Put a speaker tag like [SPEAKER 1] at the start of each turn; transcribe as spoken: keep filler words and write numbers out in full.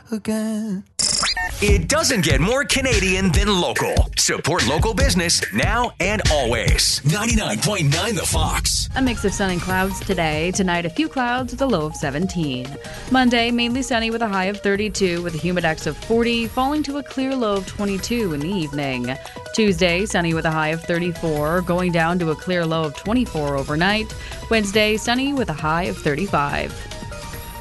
[SPEAKER 1] again.
[SPEAKER 2] It doesn't get more Canadian than local. Support local business now and always. ninety-nine point nine The Fox.
[SPEAKER 3] A mix of sun and clouds today. Tonight, a few clouds with a low of seventeen. Monday, mainly sunny with a high of thirty-two with a humidex of forty, falling to a clear low of twenty-two in the evening. Tuesday, sunny with a high of thirty-four, going down to a clear low of twenty-four overnight. Wednesday, sunny with a high of thirty-five.